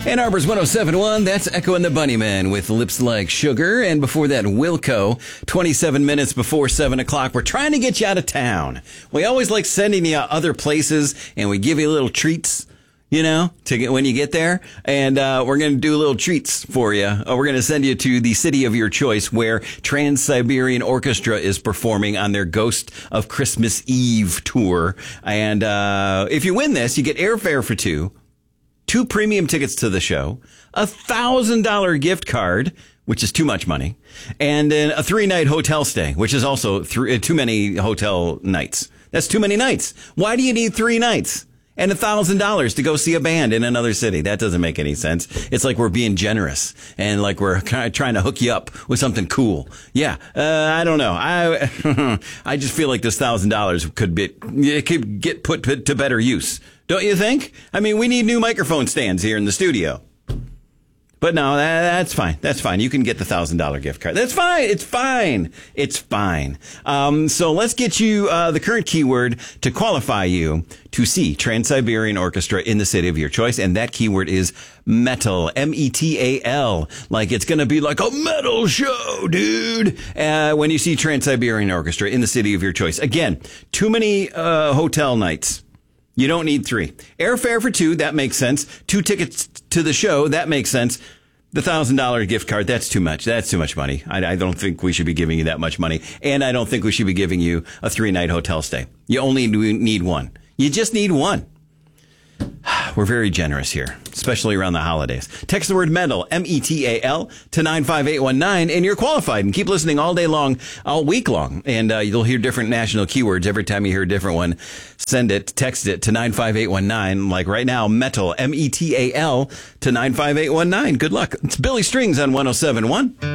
Ann Arbor's 107.1, that's Echo and the Bunnymen with Lips Like Sugar. And before that, Wilco, 27 minutes before 7 o'clock. We're trying to get you out of town. We always like sending you other places, and we give you little treats, you know, to get when you get there. And we're going to do little treats for you. We're going to send you to the city of your choice where Trans-Siberian Orchestra is performing on their Ghost of Christmas Eve tour. And if you win this, you get airfare for two premium tickets to the show, $1,000 gift card, which is too much money, and then a 3-night hotel stay, which is also too many hotel nights. That's too many nights. Why do you need 3 nights and $1,000 to go see a band in another city? That doesn't make any sense. It's like we're being generous and like we're kind of trying to hook you up with something cool. Yeah, I don't know. I just feel like this $1,000 could get put to better use. Don't you think? I mean, we need new microphone stands here in the studio. But no, that's fine. That's fine. You can get the $1,000 gift card. That's fine. It's fine. It's fine. So let's get you the current keyword to qualify you to see Trans-Siberian Orchestra in the city of your choice. And that keyword is metal. METAL. Like it's going to be like a metal show, dude. When you see Trans-Siberian Orchestra in the city of your choice. Again, too many hotel nights. You don't need 3. Airfare for 2, that makes sense. 2 tickets to the show, that makes sense. The $1,000 gift card, that's too much. That's too much money. I don't think we should be giving you that much money. And I don't think we should be giving you a 3-night hotel stay. You only need 1. You just need 1. We're very generous here, especially around the holidays. Text the word metal, METAL, to 95819, and you're qualified. And keep listening all day long, all week long. And you'll hear different national keywords every time you hear a different one. Send it, text it to 95819. Like right now, metal, METAL, to 95819. Good luck. It's Billy Strings on 107.1.